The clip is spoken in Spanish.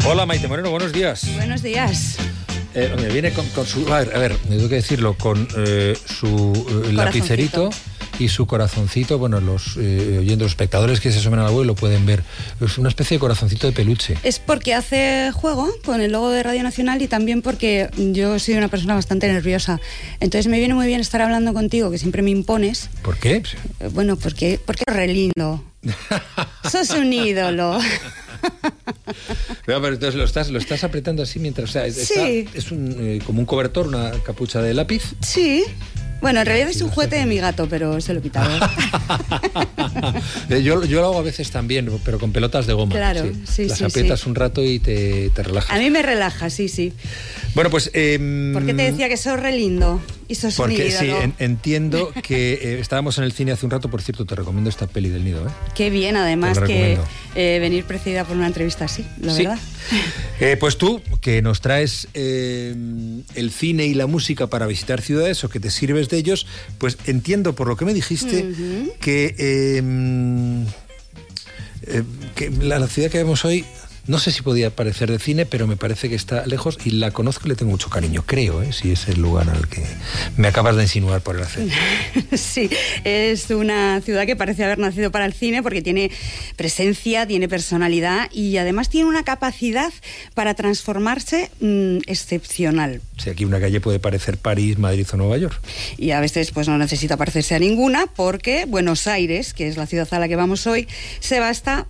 Hola Maite Moreno, buenos días. Buenos días. Me viene con su... A ver, me tengo que decirlo, con su lapicerito y su corazoncito. Bueno, los oyendo los espectadores que se asomen a la web lo pueden ver. Es una especie de corazoncito de peluche. Es porque hace juego con el logo de Radio Nacional y también porque yo soy una persona bastante nerviosa. Entonces me viene muy bien estar hablando contigo, que siempre me impones. ¿Por qué? Porque es re lindo. Sos un ídolo. Pero entonces lo estás apretando así mientras... O sea, sí. Es como un cobertor, una capucha de lápiz. Sí. Bueno, en realidad es un juguete de mi gato, pero se lo he quitado. Yo lo hago a veces también, pero con pelotas de goma. Claro, sí. Las aprietas un rato y te relajas. A mí me relaja, sí. Bueno, pues... ¿Por qué te decía que sos re lindo? Y sos un ídolo. Sí, entiendo que estábamos en el cine hace un rato. Por cierto, te recomiendo esta peli del Nido, ¿eh? Qué bien, además, que venir precedida por una entrevista así, la verdad. Pues tú, que nos traes el cine y la música para visitar ciudades o que te sirves de ellos, pues entiendo por lo que me dijiste que la ciudad que vemos hoy, no sé si podía parecer de cine, pero me parece que está lejos y la conozco y le tengo mucho cariño, creo, si es el lugar al que me acabas de insinuar por el acento. Sí, es una ciudad que parece haber nacido para el cine porque tiene presencia, tiene personalidad y además tiene una capacidad para transformarse excepcional. Sí, aquí una calle puede parecer París, Madrid o Nueva York. Y a veces pues no necesita parecerse a ninguna porque Buenos Aires, que es la ciudad a la que vamos hoy, se basta